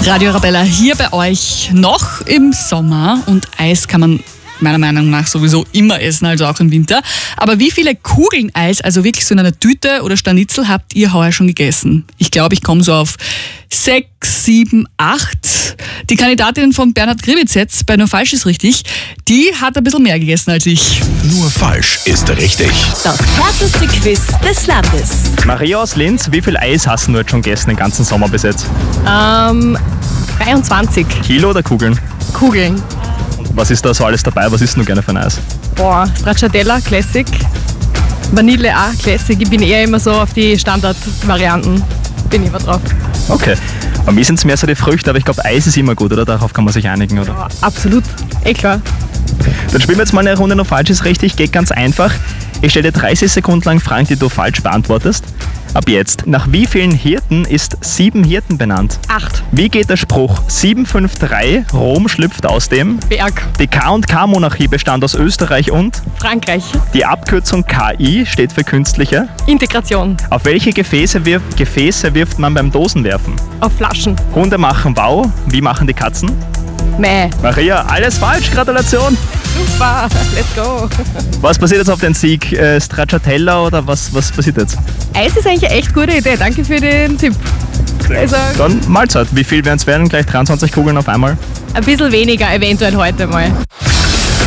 Radio Arabella hier bei euch noch im Sommer und Eis kann man meiner Meinung nach sowieso immer essen, also auch im Winter. Aber wie viele Kugeln Eis, also wirklich so in einer Tüte oder Schnitzel, habt ihr heuer schon gegessen? Ich glaube, ich komme so auf 6, 7, 8. Die Kandidatin von Bernhard Gribitz jetzt bei Nur Falsch ist richtig, die hat ein bisschen mehr gegessen als ich. Nur falsch ist richtig. Das härteste Quiz des Landes. Maria aus Linz, wie viel Eis hast du jetzt schon gegessen den ganzen Sommer bis jetzt? 23 Kilo oder Kugeln? Kugeln. Was ist da so alles dabei? Was isst du gerne für ein Eis? Stracciatella, Classic. Vanille auch, Classic. Ich bin eher immer so auf die Standardvarianten. Bin immer drauf. Okay. Bei mir sind es mehr so die Früchte, aber ich glaube, Eis ist immer gut, oder? Darauf kann man sich einigen, oder? Ja, absolut. Klar. Dann spielen wir jetzt mal eine Runde Nur Falsch ist richtig. Geht ganz einfach. Ich stelle dir 30 Sekunden lang Fragen, die du falsch beantwortest. Ab jetzt. Nach wie vielen Hirten ist 7 Hirten benannt? 8. Wie geht der Spruch? 753, Rom schlüpft aus dem? Berg. Die K&K-Monarchie bestand aus Österreich und? Frankreich. Die Abkürzung KI steht für künstliche? Integration. Auf welche Gefäße wirft man beim Dosenwerfen? Auf Flaschen. Hunde machen Wow. Wie machen die Katzen? Mäh. Maria, alles falsch. Gratulation. Super. Let's go. Was passiert jetzt auf den Sieg? Stracciatella oder was passiert jetzt? Eis ist eigentlich eine echt gute Idee. Danke für den Tipp. Also Dann Mahlzeit. Wie viel werden es werden? Gleich 23 Kugeln auf einmal? ein bisschen weniger eventuell heute mal.